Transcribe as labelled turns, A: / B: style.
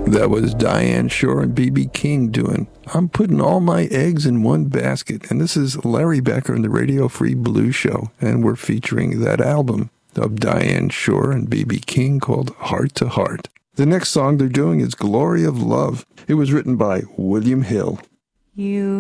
A: That was Diane Shore and B.B. King doing I'm Putting All My Eggs in One Basket. And this is Larry Becker and the Radio Free Blues Show. And we're featuring that album of Diane Shore and B.B. King called Heart to Heart. The next song they're doing is Glory of Love. It was written by William Hill.
B: You